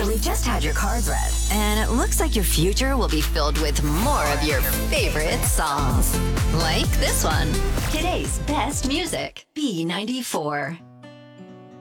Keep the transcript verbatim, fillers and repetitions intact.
So we've just had your cards read, and it looks like your future will be filled with more of your favorite songs. Like this one. Today's best music, B ninety-four.